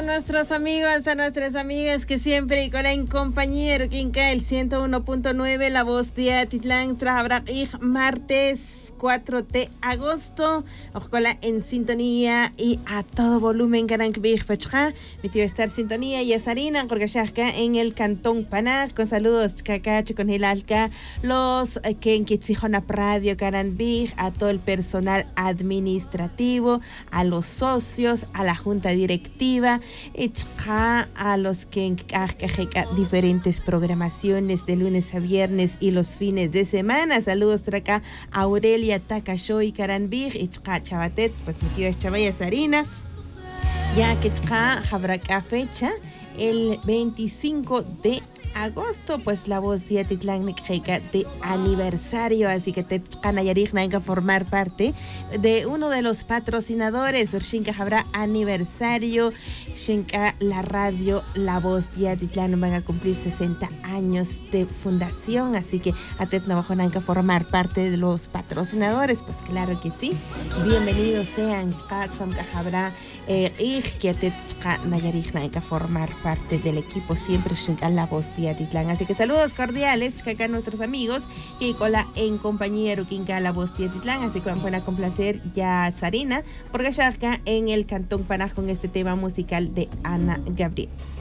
nuestros amigos, a nuestras amigas que siempre con la compañero Kinka el 101.9 La Voz de Atitlán martes 4 de agosto ojalá en sintonía y a todo volumen Garankbig Pachka metió estar sintonía y Sarina Gorgashaka en el Cantón Panaj con saludos Chcacacho con Hilalka los que en Kitzijona Radio Garanbig a todo el personal administrativo a los socios a la junta directiva a los que encargan diferentes programaciones de lunes a viernes y los fines de semana. Saludos por acá Aurelia Takashoy Karanbig y Chavatet, pues mi tío es Chavaya Sarina, ya que habrá fecha el 25 de agosto, pues la Voz de Atitlán de aniversario, así que te canayarigna que formar parte de uno de los patrocinadores. Shinka habrá aniversario, Shinka la radio La Voz de Atitlán van a cumplir 60 años de fundación, así que atetna bajo que formar parte de los patrocinadores, pues claro que sí, bienvenidos sean. Habrá que atetna nayarigna que formar parte del equipo siempre Shinka La Voz de Atitlán. Así que saludos cordiales acá nuestros amigos y cola en compañía Ruquinca La Voz de Atitlán, así que van a complacer ya Sarina porque ya acá en el Cantón Panaj con este tema musical de Ana Gabriel.